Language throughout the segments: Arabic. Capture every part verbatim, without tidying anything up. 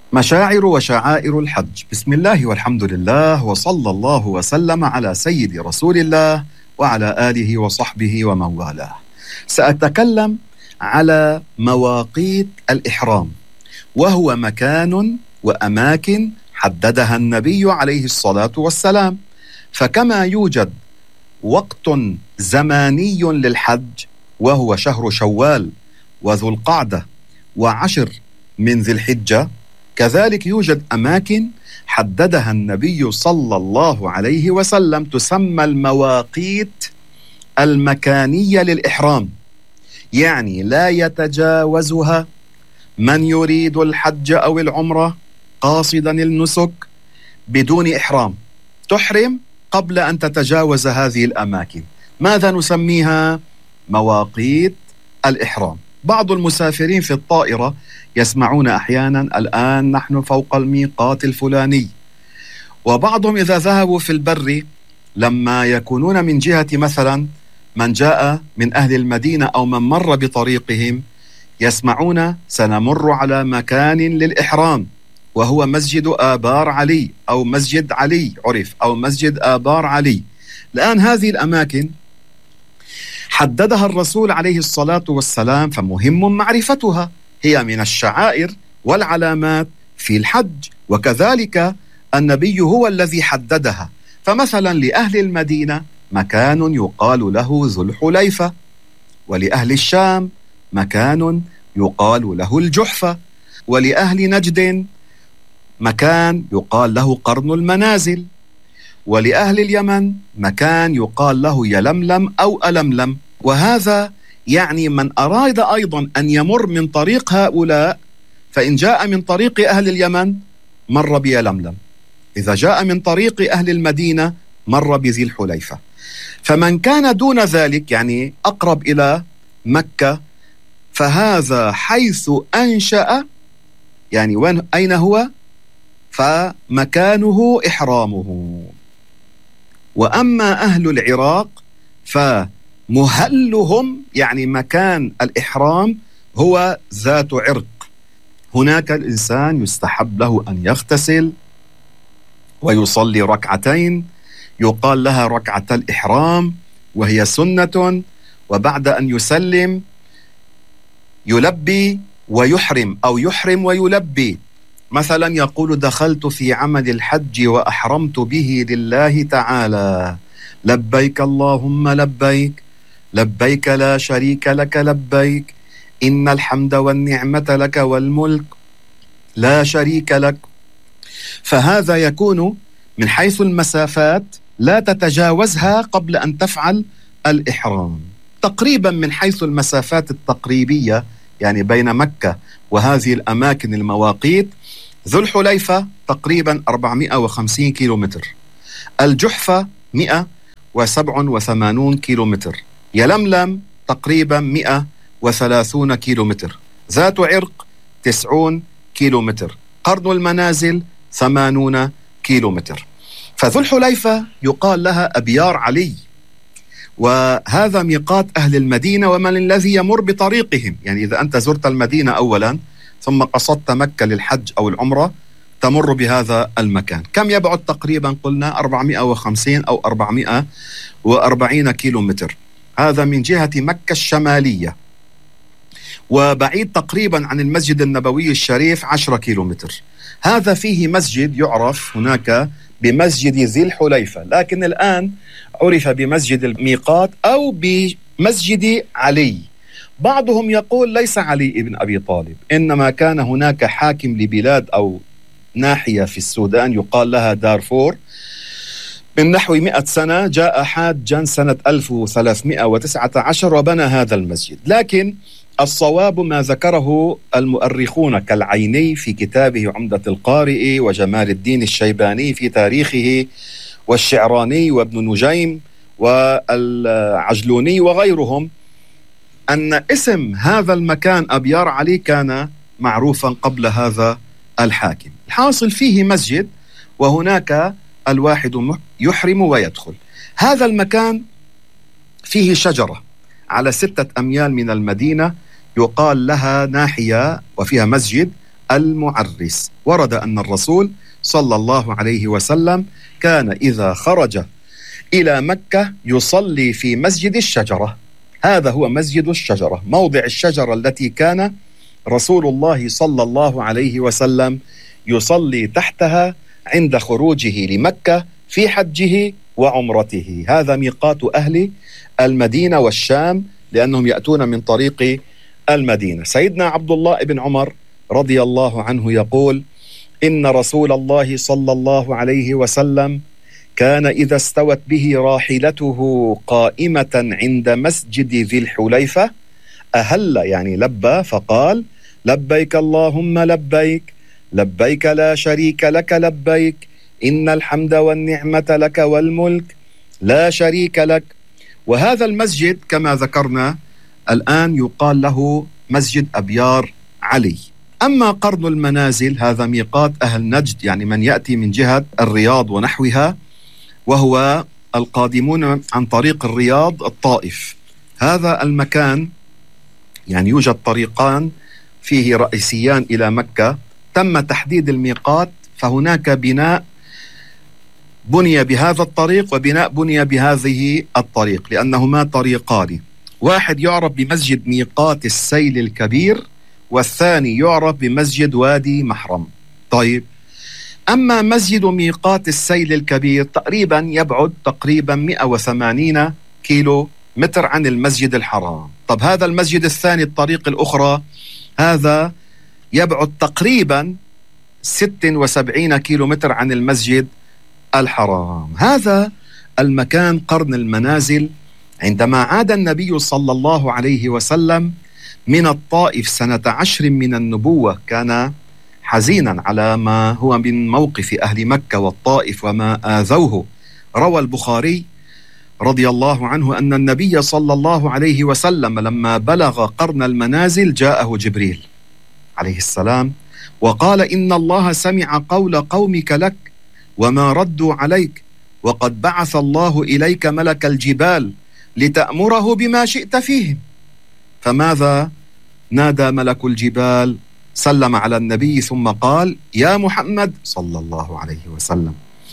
مشاعر وشعائر الحج. بسم الله والحمد لله وصلى الله وسلم على سيد رسول الله وعلى آله وصحبه ومن والاه. سأتكلم على مواقيت الإحرام، وهو مكان وأماكن حددها النبي عليه الصلاة والسلام. فكما يوجد وقت زماني للحج وهو شهر شوال وذو القعدة وعشر من ذي الحجة، كذلك يوجد أماكن حددها النبي صلى الله عليه وسلم تسمى المواقيت المكانية للإحرام، يعني لا يتجاوزها من يريد الحج أو العمرة قاصدا النسك بدون إحرام. تحرم قبل أن تتجاوز هذه الأماكن. ماذا نسميها؟ مواقيت الإحرام. بعض المسافرين في الطائرة يسمعون أحيانا الآن نحن فوق الميقات الفلاني، وبعضهم إذا ذهبوا في البر لما يكونون من جهة مثلا من جاء من أهل المدينة أو من مر بطريقهم يسمعون سنمر على مكان للإحرام وهو مسجد آبار علي أو مسجد علي عرف أو مسجد آبار علي. الآن هذه الأماكن حددها الرسول عليه الصلاة والسلام، فمهم معرفتها، هي من الشعائر والعلامات في الحج، وكذلك النبي هو الذي حددها. فمثلا لأهل المدينة مكان يقال له ذو الحليفة، ولأهل الشام مكان يقال له الجحفة، ولأهل نجد مكان يقال له قرن المنازل، ولأهل اليمن مكان يقال له يلملم أو ألملم. وهذا يعني من أراد أيضا أن يمر من طريق هؤلاء، فإن جاء من طريق أهل اليمن مر بيلملم، إذا جاء من طريق أهل المدينة مر بذي الحليفة. فمن كان دون ذلك يعني أقرب إلى مكة فهذا حيث أنشأ، يعني وين أين هو؟ فمكانه إحرامه. وأما أهل العراق فمهلهم يعني مكان الإحرام هو ذات عرق. هناك الإنسان يستحب له أن يغتسل ويصلي ركعتين يقال لها ركعة الإحرام وهي سنة، وبعد أن يسلم يلبي ويحرم أو يحرم ويلبي. مثلا يقول دخلت في عمل الحج وأحرمت به لله تعالى، لبيك اللهم لبيك، لبيك لا شريك لك لبيك، إن الحمد والنعمة لك والملك لا شريك لك. فهذا يكون من حيث المسافات لا تتجاوزها قبل أن تفعل الإحرام. تقريبا من حيث المسافات التقريبية يعني بين مكة وهذه الأماكن المواقيت، ذو الحليفة تقريبا أربعمائة وخمسين كيلومتر، الجحفة مئة وسبعة وثمانين كيلومتر، يلملم تقريبا مئة وثلاثين كيلومتر، ذات عرق تسعون كيلومتر، قرن المنازل ثمانون كيلومتر. فذو الحليفة يقال لها أبيار علي، وهذا ميقات أهل المدينة ومن الذي يمر بطريقهم. يعني إذا أنت زرت المدينة أولا ثم قصدت مكة للحج أو العمرة تمر بهذا المكان. كم يبعد تقريبا؟ قلنا أربعمائة وخمسين أو أربعمائة وأربعين كيلومتر. هذا من جهة مكة الشمالية، وبعيد تقريبا عن المسجد النبوي الشريف عشرة كيلومتر. هذا فيه مسجد يعرف هناك بمسجد ذي الحليفة، لكن الآن عرف بمسجد الميقات أو بمسجد علي. بعضهم يقول ليس علي ابن أبي طالب، إنما كان هناك حاكم لبلاد أو ناحية في السودان يقال لها دارفور من نحو مئة سنة، جاء حاجا سنة ألف وثلاثمائة وتسعة عشر وبنى هذا المسجد. لكن الصواب ما ذكره المؤرخون كالعيني في كتابه عمدة القارئ، وجمال الدين الشيباني في تاريخه، والشعراني وابن نجيم والعجلوني وغيرهم، أن اسم هذا المكان أبيار علي كان معروفا قبل هذا الحاكم. الحاصل فيه مسجد وهناك الواحد يحرم ويدخل. هذا المكان فيه شجرة على ستة أميال من المدينة يقال لها ناحية وفيها مسجد المعرس. ورد أن الرسول صلى الله عليه وسلم كان إذا خرج إلى مكة يصلي في مسجد الشجرة. هذا هو مسجد الشجرة، موضع الشجرة التي كان رسول الله صلى الله عليه وسلم يصلي تحتها عند خروجه لمكة في حجه وعمرته. هذا ميقات أهل المدينة والشام لأنهم يأتون من طريق المدينة. سيدنا عبد الله بن عمر رضي الله عنه يقول: إن رسول الله صلى الله عليه وسلم كان إذا استوت به راحلته قائمة عند مسجد ذي الحليفة أهل، يعني لبى، فقال: لبيك اللهم لبيك، لبيك لا شريك لك لبيك، إن الحمد والنعمة لك والملك لا شريك لك. وهذا المسجد كما ذكرنا الآن يقال له مسجد أبيار علي. أما قرن المنازل هذا ميقات أهل نجد، يعني من يأتي من جهة الرياض ونحوها، وهو القادمون عن طريق الرياض الطائف. هذا المكان يعني يوجد طريقان فيه رئيسيان إلى مكة، تم تحديد الميقات، فهناك بناء بني بهذا الطريق وبناء بني بهذه الطريق، لأنهما طريقان، واحد يعرف بمسجد ميقات السيل الكبير والثاني يعرف بمسجد وادي محرم. طيب، أما مسجد ميقات السيل الكبير تقريبا يبعد تقريبا مئة وثمانين كيلو متر عن المسجد الحرام. طب هذا المسجد الثاني الطريق الأخرى هذا يبعد تقريبا ستة وسبعين كيلو متر عن المسجد الحرام. هذا المكان قرن المنازل عندما عاد النبي صلى الله عليه وسلم من الطائف سنة عشر من النبوة كان حزينا على ما هو من موقف أهل مكة والطائف وما آذوه. روى البخاري رضي الله عنه أن النبي صلى الله عليه وسلم لما بلغ قرن المنازل جاءه جبريل عليه السلام وقال: إن الله سمع قول قومك لك وما ردوا عليك، وقد بعث الله إليك ملك الجبال لتأمره بما شئت فيهم. فماذا نادى ملك الجبال؟ سلم على النبي ثم قال: يا محمد صلى الله عليه وسلم،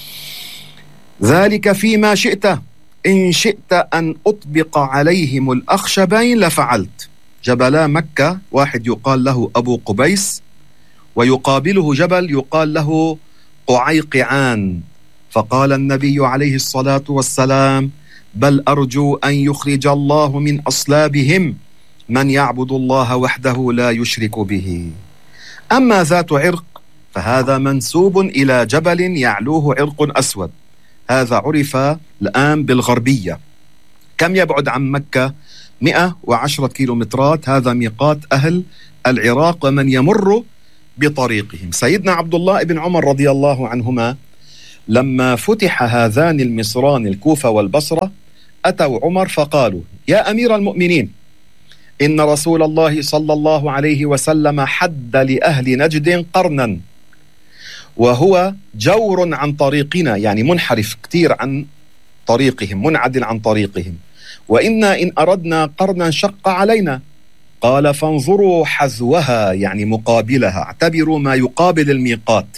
ذلك فيما شئت، إن شئت أن أطبق عليهم الأخشبين لفعلت. جبلا مكة واحد يقال له أبو قبيس، ويقابله جبل يقال له قعيقعان. فقال النبي عليه الصلاة والسلام: بل أرجو أن يخرج الله من أصلابهم من يعبد الله وحده لا يشرك به. أما ذات عرق فهذا منسوب إلى جبل يعلوه عرق أسود، هذا عرف الآن بالغربية. كم يبعد عن مكة؟ مئة وعشرة كيلومترات. هذا ميقات أهل العراق ومن يمر بطريقهم. سيدنا عبد الله بن عمر رضي الله عنهما لما فتح هذان المصران الكوفة والبصرة أتوا عمر فقالوا: يا أمير المؤمنين، إن رسول الله صلى الله عليه وسلم حد لأهل نجد قرنا وهو جور عن طريقنا، يعني منحرف كثير عن طريقهم، منعدل عن طريقهم، وإنا إن أردنا قرنا شق علينا. قال: فانظروا حذوها، يعني مقابلها، اعتبروا ما يقابل الميقات.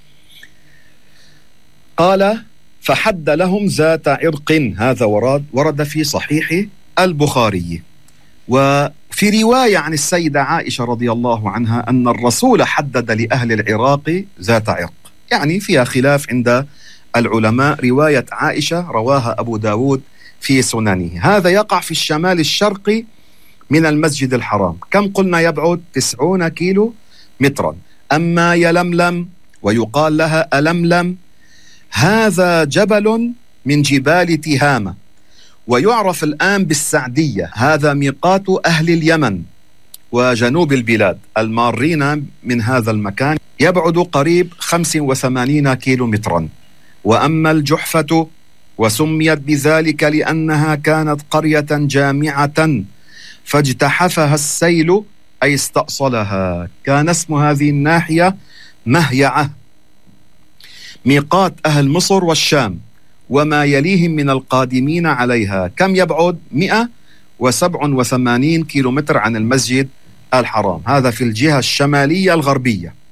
قال: فحد لهم ذات عرق. هذا ورد, ورد في صحيح البخاري. وفي رواية عن السيدة عائشة رضي الله عنها أن الرسول حدد لأهل العراق ذات عرق، يعني فيها خلاف عند العلماء. رواية عائشة رواها أبو داود في سننه. هذا يقع في الشمال الشرقي من المسجد الحرام. كم قلنا يبعد؟ تسعون كيلو مترا. أما يلملم ويقال لها ألملم، هذا جبل من جبال تهامة ويعرف الآن بالسعدية. هذا ميقات أهل اليمن وجنوب البلاد المارين من هذا المكان، يبعد قريب خمسة وثمانين كيلو مترا. وأما الجحفة وسميت بذلك لأنها كانت قرية جامعة فاجتحفها السيل أي استأصلها، كان اسم هذه الناحية مهيعة. ميقات أهل مصر والشام وما يليهم من القادمين عليها كم يبعد؟ مئة وسبعة وثمانين كيلومتر عن المسجد الحرام. هذا في الجهة الشمالية الغربية.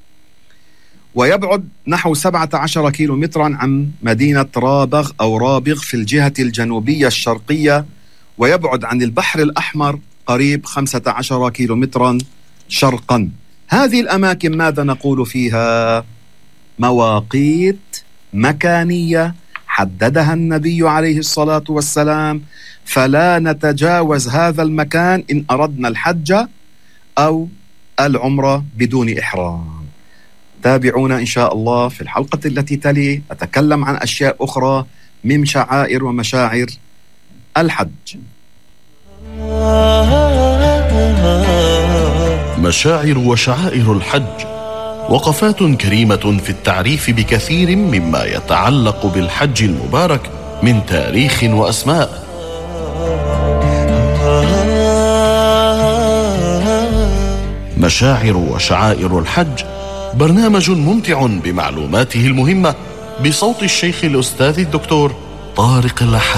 ويبعد نحو سبعة عشر كيلو مترا عن مدينة رابغ أو رابغ في الجهة الجنوبية الشرقية، ويبعد عن البحر الأحمر قريب خمسة عشر كيلو مترا شرقا. هذه الأماكن ماذا نقول فيها؟ مواقيت مكانية حددها النبي عليه الصلاة والسلام، فلا نتجاوز هذا المكان إن أردنا الحج أو العمرة بدون إحرام. تابعونا إن شاء الله في الحلقة التي تلي، أتكلم عن أشياء أخرى من شعائر ومشاعر الحج. مشاعر وشعائر الحج، وقفات كريمة في التعريف بكثير مما يتعلق بالحج المبارك من تاريخ وأسماء. مشاعر وشعائر الحج برنامج ممتع بمعلوماته المهمة بصوت الشيخ الأستاذ الدكتور طارق اللحام.